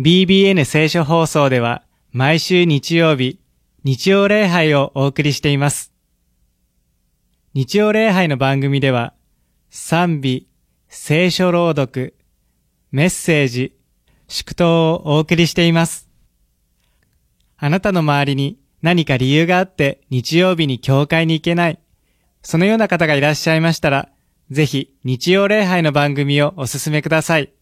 BBN 聖書放送では毎週日曜日、日曜礼拝をお送りしています。日曜礼拝の番組では賛美、聖書朗読、メッセージ、祝祷をお送りしています。あなたの周りに何か理由があって日曜日に教会に行けない、そのような方がいらっしゃいましたら、ぜひ日曜礼拝の番組をお勧めください。